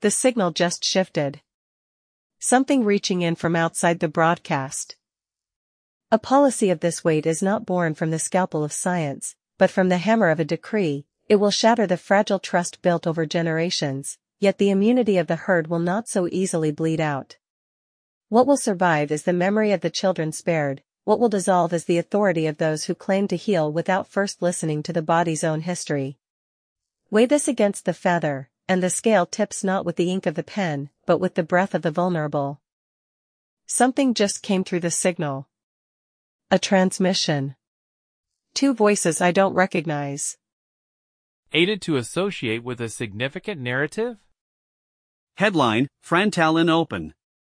The signal just shifted. Something reaching in from outside the broadcast. A policy of this weight is not born from the scalpel of science, but from the hammer of a decree. It will shatter the fragile trust built over generations, yet the immunity of the herd will not so easily bleed out. What will survive is the memory of the children spared. What will dissolve is the authority of those who claim to heal without first listening to the body's own history. Weigh this against the feather, and the scale tips not with the ink of the pen, but with the breath of the vulnerable. Something just came through the signal. A transmission. Two voices I don't recognize. Aided to associate with a significant narrative? Headline, Frontale Open.